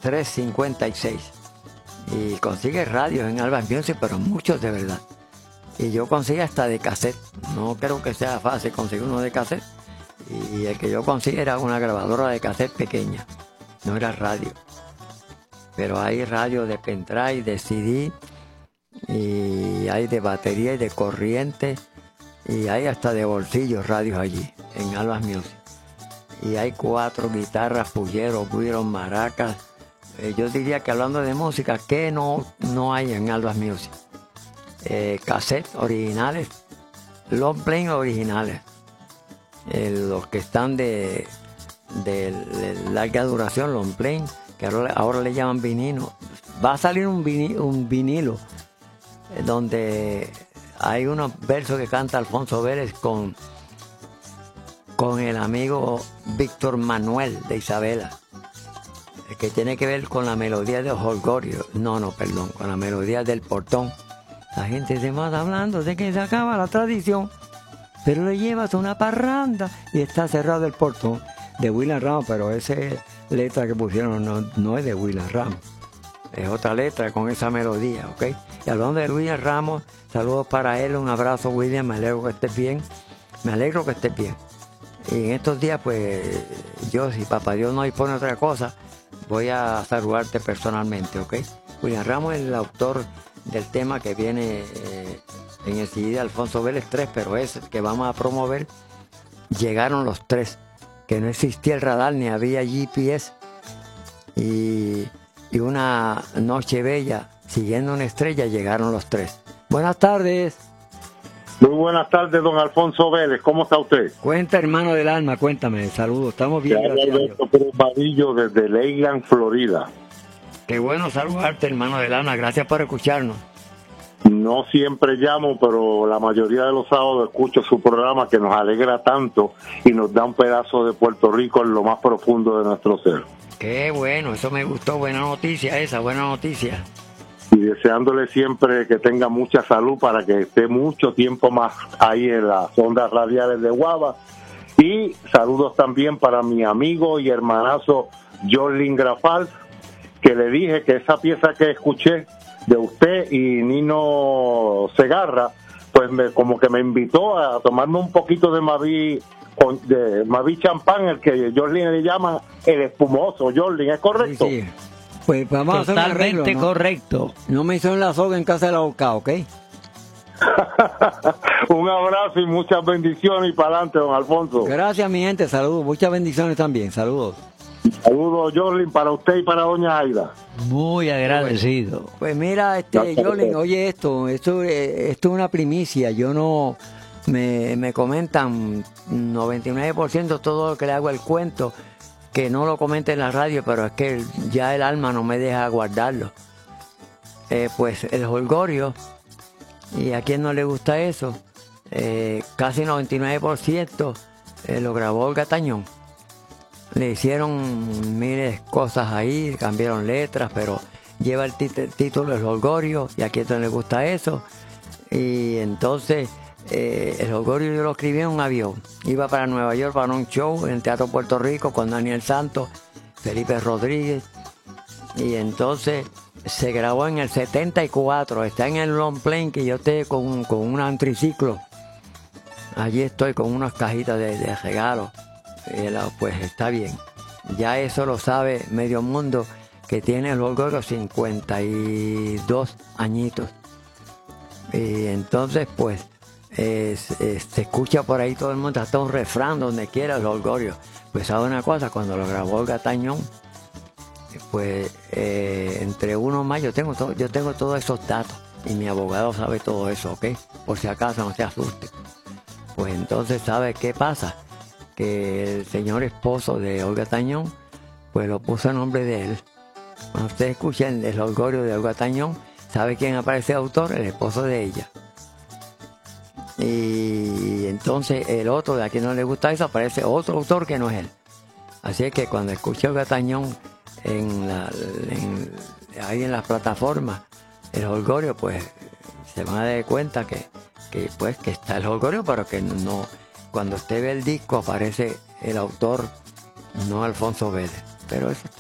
356. Y consigue radios en Albas Music, pero muchos de verdad. Y yo conseguí hasta de cassette. No creo que sea fácil conseguir uno de cassette. Y el que yo conseguí era una grabadora de cassette pequeña. No era radio. Pero hay radio de pendrive, de CD. Y hay de batería y de corriente. Y hay hasta de bolsillos radios allí, en Albas Music. Y hay 4 guitarras, pulleros, güiros, maracas. Yo diría que hablando de música, ¿qué no hay en Albas Music? Cassettes originales, long play originales. Los que están de larga duración, long play, que ahora le llaman vinilo. Va a salir un vinilo donde hay unos versos que canta Alfonso Vélez con el amigo Víctor Manuel de Isabela, que tiene que ver con la melodía de Holgorio. Con la melodía del portón. La gente se va hablando de que se acaba la tradición, pero le llevas una parranda y está cerrado el portón. De William Ramos, pero esa letra que pusieron no es de William Ramos. Es otra letra con esa melodía, ¿ok? Y hablando de William Ramos, saludos para él, un abrazo, William, me alegro que estés bien. Y en estos días, pues, yo, si papá Dios no dispone otra cosa, voy a saludarte personalmente, ¿ok? William Ramos es el autor del tema que viene en el CD de Alfonso Vélez 3, pero es que vamos a promover. Llegaron los 3, que no existía el radar ni había GPS. Y una noche bella, siguiendo una estrella, llegaron los 3. Buenas tardes. Muy buenas tardes, don Alfonso Vélez. ¿Cómo está usted? Cuenta, hermano del alma, cuéntame. Saludos, estamos bien. Alberto Pérez Vadillo desde Leyland, Florida. Qué bueno saludarte, hermano del alma. Gracias por escucharnos. No siempre llamo, pero la mayoría de los sábados escucho su programa que nos alegra tanto y nos da un pedazo de Puerto Rico en lo más profundo de nuestro ser. Qué bueno, eso me gustó. Buena noticia esa, buena noticia. Y deseándole siempre que tenga mucha salud para que esté mucho tiempo más ahí en las ondas radiales de Guava. Y saludos también para mi amigo y hermanazo Jorlin Grafal, que le dije que esa pieza que escuché de usted y Nino Segarra, pues como que me invitó a tomarme un poquito de Maví champán, el que Jorlin le llama el espumoso. Jorlin, ¿es correcto? Sí, sí. Pues vamos a hacer un arreglo, Totalmente ¿no? correcto. No me hicieron la soga en casa de la boca, ¿ok? Un abrazo y muchas bendiciones y para adelante, don Alfonso. Gracias, mi gente, saludos, muchas bendiciones también, saludos. Saludos, Jorlin, para usted y para doña Aida. Muy agradecido. Pues mira, Jolín, oye esto es una primicia. Yo no, me comentan 99% todo lo que le hago el cuento, que no lo comente en la radio, pero es que ya el alma no me deja guardarlo. Pues el Holgorio, y a quien no le gusta eso, casi 99% lo grabó Olga Tañón. Le hicieron miles de cosas ahí, cambiaron letras, pero lleva el título El Holgorio, y a quien no le gusta eso. Y entonces el Holgorio yo lo escribí en un avión. Iba para Nueva York para un show en el Teatro Puerto Rico con Daniel Santos, Felipe Rodríguez. Y entonces se grabó en el 74. Está en el long play que yo estoy con un antriciclo. Allí estoy con unas cajitas de regalos. Pues está bien. Ya eso lo sabe medio mundo, que tiene el Holgorio 52 añitos. Y entonces pues se escucha por ahí todo el mundo, hasta un refrán donde quiera el Holgorio. Pues sabe una cosa, cuando lo grabó Olga Tañón, pues entre uno más, yo tengo todos esos datos y mi abogado sabe todo eso, ¿ok? Por si acaso no se asuste. Pues entonces, ¿sabe qué pasa? Que el señor esposo de Olga Tañón, pues lo puso a nombre de él. Cuando ustedes escuchen el Holgorio de Olga Tañón, ¿sabe quién aparece autor? El esposo de ella. Y entonces el otro, de a quien no le gusta eso, aparece otro autor que no es él. Así es que cuando escuché Olga Tañón ahí en las plataformas, el Holgorio, pues se van a dar cuenta que está el Holgorio, pero que no, cuando usted ve el disco aparece el autor, no Alfonso Vélez. Pero eso está